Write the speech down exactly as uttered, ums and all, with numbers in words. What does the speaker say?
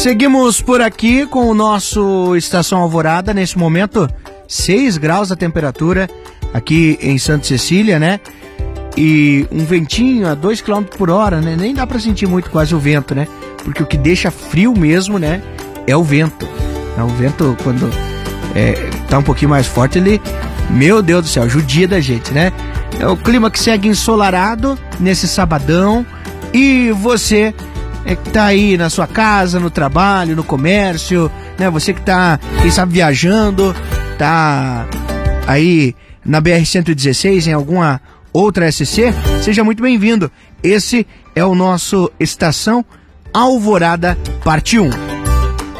Seguimos por aqui com o nosso Estação Alvorada, nesse momento seis graus a temperatura aqui em Santa Cecília, né? E um ventinho a dois quilômetros por hora, né? Nem dá pra sentir muito quase o vento, né? Porque o que deixa frio mesmo, né? É o vento. É o vento, quando é, tá um pouquinho mais forte, ele, meu Deus do céu, judia da gente, né? É o clima que segue ensolarado nesse sabadão. E você é que tá aí na sua casa, no trabalho, no comércio, né? Você que tá, quem sabe, viajando, tá aí na B R cento e dezesseis, em alguma outra S C, seja muito bem-vindo. Esse é o nosso Estação Alvorada, parte um.